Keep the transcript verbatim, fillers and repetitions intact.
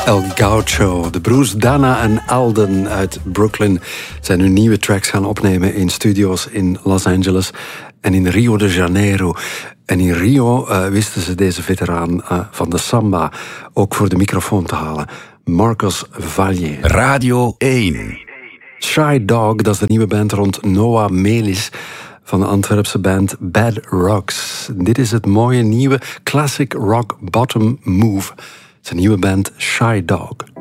El Gaucho. De broers Dana en Alden uit Brooklyn zijn hun nieuwe tracks gaan opnemen in studio's in Los Angeles en in Rio de Janeiro. En in Rio uh, wisten ze deze veteraan uh, van de samba ook voor de microfoon te halen. Marcos Valle. Radio één. Shy Dog, dat is de nieuwe band rond Noah Melis van de Antwerpse band Bad Rocks. Dit is het mooie nieuwe classic rock bottom move. Zijn nieuwe band Shy Dog.